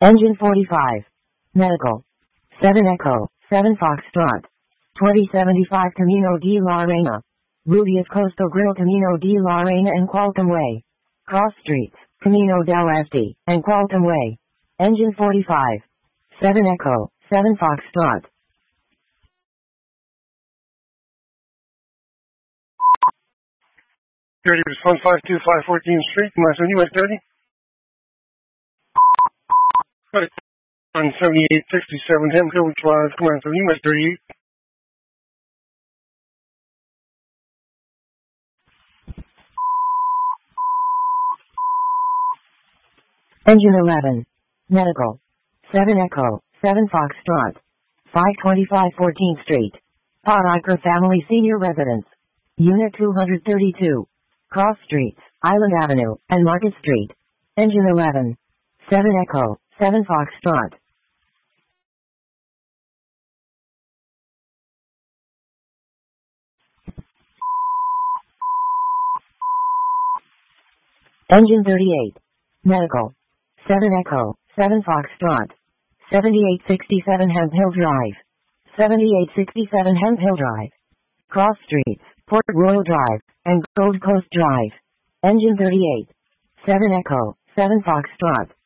Engine 45. Medical. 7 Echo, 7 Foxtrot. 2075 Camino de la Reina. Rubius Coastal Grill Camino de la Reina and Qualcomm Way. Cross Streets, Camino del Este, and Qualcomm Way. Engine 45. 7 Echo, 7 Foxtrot. Dirty response 525 14th Street, Master US 30. On 7867 Hemphill Drive, Master US 38. Engine 11. Medical. 7 Echo, 7 Foxtrot. 525 14th Street. Pot Family Senior Residence. Unit 232. Cross Streets, Island Avenue, and Market Street. Engine 11. 7 Echo, 7 Foxtrot. Engine 38. Medical. 7 Echo, 7 Foxtrot. 7867 Hemphill Drive. 7867 Hemphill Drive. Cross Streets, Port Royal Drive, and Gold Coast Drive. Engine 38. 7 Echo, 7 Foxtrot.